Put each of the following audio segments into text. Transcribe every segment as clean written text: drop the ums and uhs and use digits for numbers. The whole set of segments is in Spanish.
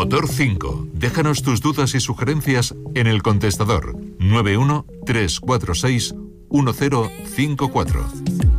Motor 5. Déjanos tus dudas y sugerencias en el contestador 913461054.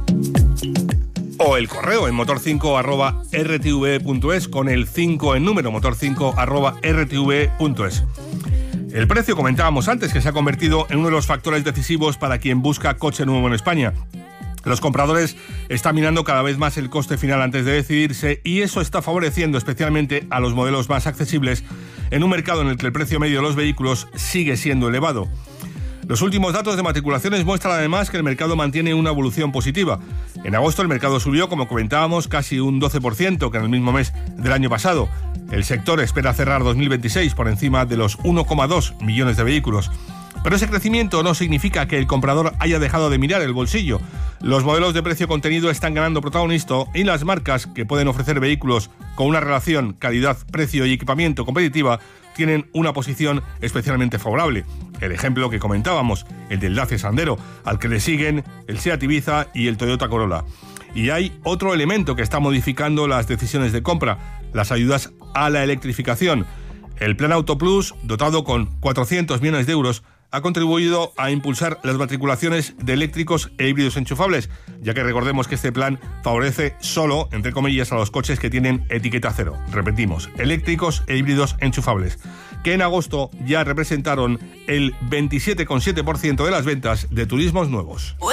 O el correo en motor5@rtve.es con el 5 en número, motor5@rtve.es. El precio, comentábamos antes, que se ha convertido en uno de los factores decisivos para quien busca coche nuevo en España. Los compradores están mirando cada vez más el coste final antes de decidirse, y eso está favoreciendo especialmente a los modelos más accesibles en un mercado en el que el precio medio de los vehículos sigue siendo elevado. Los últimos datos de matriculaciones muestran además que el mercado mantiene una evolución positiva. En agosto el mercado subió, como comentábamos, casi un 12% que en el mismo mes del año pasado. El sector espera cerrar 2026 por encima de los 1,2 millones de vehículos. Pero ese crecimiento no significa que el comprador haya dejado de mirar el bolsillo. Los modelos de precio contenido están ganando protagonismo, y las marcas que pueden ofrecer vehículos con una relación calidad-precio y equipamiento competitiva tienen una posición especialmente favorable. El ejemplo que comentábamos, el del Dacia Sandero, al que le siguen el Seat Ibiza y el Toyota Corolla. Y hay otro elemento que está modificando las decisiones de compra: las ayudas a la electrificación. El Plan Auto Plus, dotado con 400 millones de euros, ha contribuido a impulsar las matriculaciones de eléctricos e híbridos enchufables, ya que recordemos que este plan favorece solo, entre comillas, a los coches que tienen etiqueta cero. Repetimos, eléctricos e híbridos enchufables, que en agosto ya representaron el 27,7% de las ventas de turismos nuevos.